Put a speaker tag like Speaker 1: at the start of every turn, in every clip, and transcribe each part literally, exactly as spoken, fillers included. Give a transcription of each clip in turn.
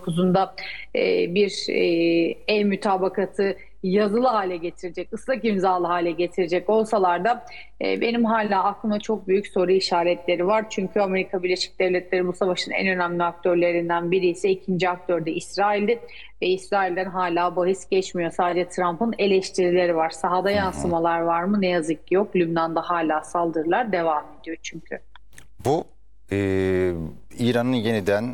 Speaker 1: dokuzunda e, bir e, el mütabakatı yazılı hale getirecek, ıslak imzalı hale getirecek olsalar da e, benim hala aklıma çok büyük soru işaretleri var. Çünkü Amerika Birleşik Devletleri bu savaşın en önemli aktörlerinden biri ise ikinci aktör de İsrail'di. Ve İsrail'den hala bahis geçmiyor. Sadece Trump'ın eleştirileri var. Sahada
Speaker 2: Hı hı.
Speaker 1: yansımalar var mı? Ne yazık ki yok. Lübnan'da hala saldırılar devam ediyor çünkü.
Speaker 2: Bu e, İran'ın yeniden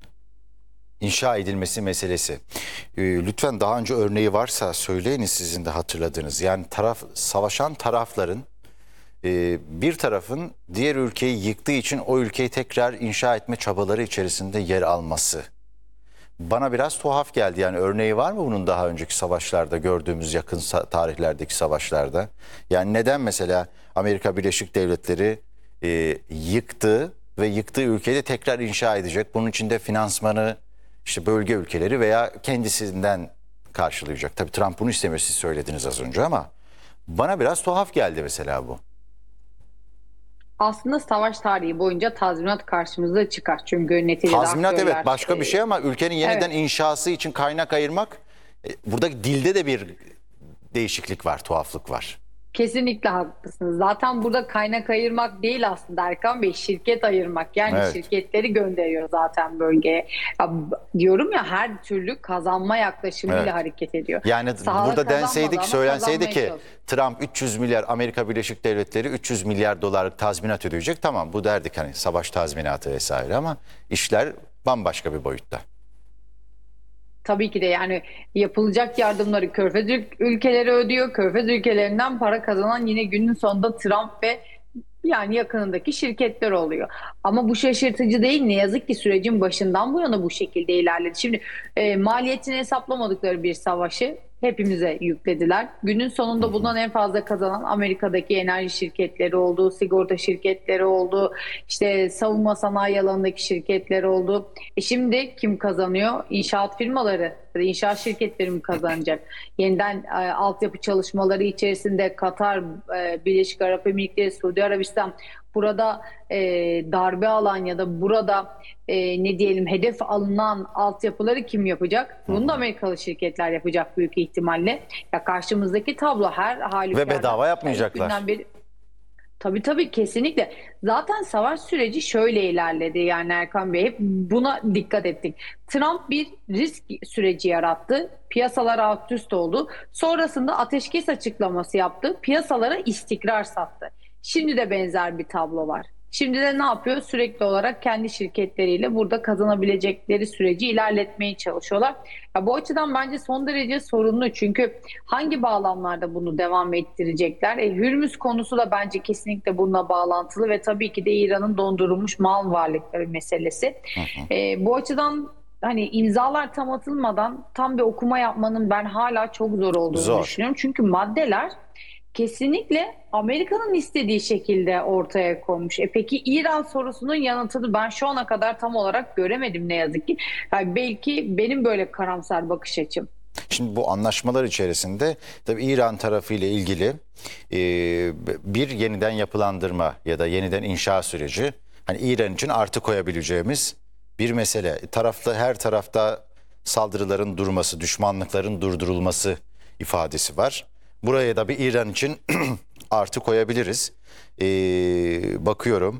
Speaker 2: inşa edilmesi meselesi. E, lütfen daha önce örneği varsa söyleyiniz, sizin de hatırladığınız. Yani taraf savaşan tarafların e, bir tarafın diğer ülkeyi yıktığı için o ülkeyi tekrar inşa etme çabaları içerisinde yer alması. Bana biraz tuhaf geldi. Yani örneği var mı bunun daha önceki savaşlarda gördüğümüz yakın tarihlerdeki savaşlarda? Yani neden mesela Amerika Birleşik Devletleri e, yıktı ve yıktığı ülkeyi de tekrar inşa edecek? Bunun için de finansmanı işte bölge ülkeleri veya kendisinden karşılayacak. Tabii Trump bunu istemiyor, siz söylediniz az önce, ama bana biraz tuhaf geldi mesela bu.
Speaker 1: Aslında savaş tarihi boyunca tazminat karşımıza çıkar. Çünkü neticede
Speaker 2: Tazminat
Speaker 1: aktörler...
Speaker 2: evet başka bir
Speaker 1: e,
Speaker 2: şey, ama ülkenin yeniden
Speaker 1: evet.
Speaker 2: inşası için kaynak ayırmak, e, buradaki dilde de bir değişiklik var, tuhaflık var.
Speaker 1: Kesinlikle haklısınız. Zaten burada kaynak ayırmak değil aslında Erkan Bey, şirket ayırmak. Yani
Speaker 2: Evet.
Speaker 1: şirketleri gönderiyor zaten bölgeye. Ya, b- diyorum ya, her türlü kazanma yaklaşımıyla
Speaker 2: Evet.
Speaker 1: hareket ediyor.
Speaker 2: Yani
Speaker 1: Sahada
Speaker 2: burada
Speaker 1: kazanmadı
Speaker 2: denseydi ki,
Speaker 1: ama
Speaker 2: söylenseydi
Speaker 1: kazanmaya
Speaker 2: ki
Speaker 1: çalışıyor.
Speaker 2: Trump üç yüz milyar, Amerika Birleşik Devletleri üç yüz milyar dolarlık tazminat ödeyecek. Tamam, bu derdik hani savaş tazminatı vesaire, ama işler bambaşka bir boyutta.
Speaker 1: Tabii ki de yani yapılacak yardımları Körfez ül- ülkeleri ödüyor. Körfez ülkelerinden para kazanan yine günün sonunda Trump ve yani yakınındaki şirketler oluyor. Ama bu şaşırtıcı değil. Ne yazık ki sürecin başından bu yana bu şekilde ilerledi. Şimdi e, maliyetini hesaplamadıkları bir savaşı hepimize yüklediler. Günün
Speaker 2: Hı
Speaker 1: sonunda
Speaker 2: hı.
Speaker 1: bundan en fazla kazanan Amerika'daki enerji şirketleri oldu, sigorta şirketleri oldu, işte savunma sanayi alanındaki şirketler oldu. E şimdi kim kazanıyor? İnşaat firmaları ya da inşaat şirketleri mi kazanacak? Yeniden e, altyapı çalışmaları içerisinde Katar, e, Birleşik Arap Emirlikleri, Suudi Arabistan burada e, darbe alan ya da burada e, ne diyelim hedef alınan altyapıları kim yapacak?
Speaker 2: Hı
Speaker 1: Bunu da
Speaker 2: hı.
Speaker 1: Amerikalı şirketler yapacak büyük ihtimalle. Ya karşımızdaki tablo her
Speaker 2: Ve
Speaker 1: halükarda
Speaker 2: bedava
Speaker 1: ya ilk
Speaker 2: yapmayacaklar.
Speaker 1: günden beri. Tabii tabii, kesinlikle. Zaten savaş süreci şöyle ilerledi yani Erkan Bey. Hep buna dikkat ettik. Trump bir risk süreci yarattı. Piyasalar alt üst oldu. Sonrasında ateşkes açıklaması yaptı. Piyasalara istikrar sattı. Şimdi de benzer bir tablo var. Şimdi de ne yapıyor? Sürekli olarak kendi şirketleriyle burada kazanabilecekleri süreci ilerletmeye çalışıyorlar. Ya bu açıdan bence son derece sorunlu. Çünkü hangi bağlamlarda bunu devam ettirecekler? E, Hürmüz konusu da bence kesinlikle bununla bağlantılı ve tabii ki de İran'ın dondurulmuş mal varlıkları meselesi.
Speaker 2: Hı hı.
Speaker 1: E, bu açıdan hani imzalar tam atılmadan tam bir okuma yapmanın ben hala çok zor olduğunu
Speaker 2: Zor.
Speaker 1: düşünüyorum. Çünkü maddeler kesinlikle Amerika'nın istediği şekilde ortaya konmuş. E peki İran sorusunun yanıtını ben şu ana kadar tam olarak göremedim ne yazık ki. Yani belki benim böyle karamsar bakış açım.
Speaker 2: Şimdi bu anlaşmalar içerisinde tabii İran tarafı ile ilgili e, bir yeniden yapılandırma ya da yeniden inşa süreci, hani İran için artı koyabileceğimiz bir mesele. Tarafta, her tarafta saldırıların durması, düşmanlıkların durdurulması ifadesi var. Buraya da bir İran için artı koyabiliriz. E, bakıyorum.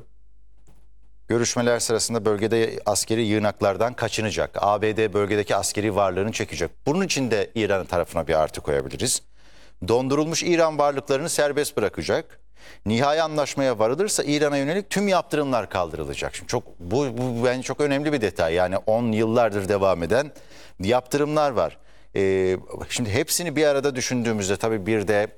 Speaker 2: Görüşmeler sırasında bölgede askeri yığınaklardan kaçınacak. A B D bölgedeki askeri varlığını çekecek. Bunun için de İran tarafına bir artı koyabiliriz. Dondurulmuş İran varlıklarını serbest bırakacak. Nihai anlaşmaya varılırsa İran'a yönelik tüm yaptırımlar kaldırılacak. Şimdi çok bu, bu bence çok önemli bir detay. Yani on yıllardır devam eden yaptırımlar var. Ee, şimdi hepsini bir arada düşündüğümüzde tabii bir de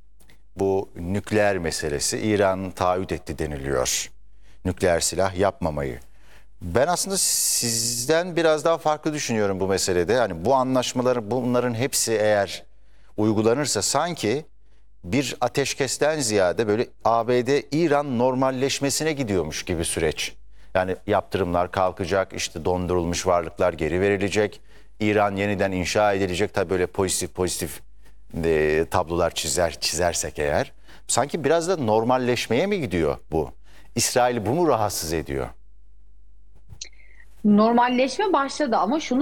Speaker 2: bu nükleer meselesi, İran taahhüt etti deniliyor nükleer silah yapmamayı. Ben aslında sizden biraz daha farklı düşünüyorum bu meselede. Yani bu anlaşmaların, bunların hepsi eğer uygulanırsa sanki bir ateşkesten ziyade böyle A B D-İran normalleşmesine gidiyormuş gibi süreç. Yani yaptırımlar kalkacak, işte dondurulmuş varlıklar geri verilecek, İran yeniden inşa edilecek. Tabii böyle pozitif pozitif e, tablolar çizer çizersek eğer, sanki biraz da normalleşmeye mi gidiyor bu? İsrail bu mu rahatsız ediyor?
Speaker 1: Normalleşme başladı ama şunu